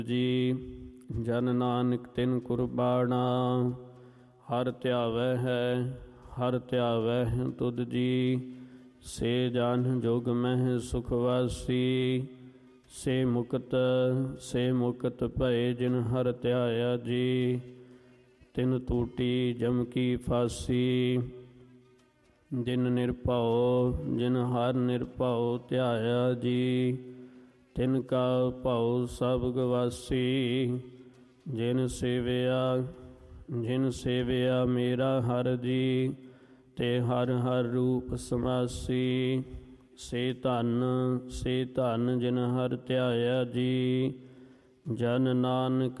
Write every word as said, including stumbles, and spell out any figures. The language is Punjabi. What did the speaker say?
ਜੀ ਜਨ ਨਾਨਕ ਤਿਨ ਕੁਰਬਾਨਾ। ਹਰ ਧਿਆਵੈ ਹੈ ਹਰ ਧਿਆਵੈ ਹੈ ਤੁਧ ਜੀ। ਸੇ ਜਨ ਜੁਗ ਮਹਿ ਸੁਖ ਵਾਸੀ। ਸੇ ਮੁਕਤ ਸੇ ਮੁਕਤ ਭਏ ਜਿਨ ਹਰ ਧਿਆਇਆ ਜੀ। ਤਿਨ ਟੂਟੀ ਜਮ ਕੀ ਫਾਸੀ। ਜਿਨ ਨਿਰਭਉ ਜਿਨ ਹਰ ਨਿਰਭਉ ਧਿਆਇਆ ਜੀ। ਤਿਨ ਕਾ ਭਉ ਸਭ ਗਵਾਸੀ। ਜਿਨ ਸੇਵਿਆ ਜਿਨ ਸੇਵਿਆ ਮੇਰਾ ਹਰਿ ਜੀ। ਤੇ ਹਰਿ ਹਰਿ ਰੂਪ ਸਮਾਸੀ। ਸੇ ਧਨ ਸੇ ਧਨ ਜਿਨ ਹਰਿ ਧਿਆਇਆ ਜੀ। ਜਨ ਨਾਨਕ